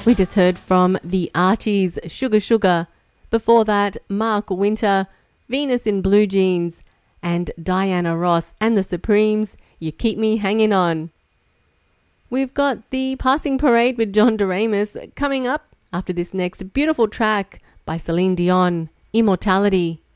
We just heard from the Archies, Sugar Sugar. Before that, Mark Winter, Venus in Blue Jeans, and Diana Ross and the Supremes, You Keep Me Hanging On. We've got the Passing Parade with John Doremus coming up after this next beautiful track by Celine Dion, Immortality.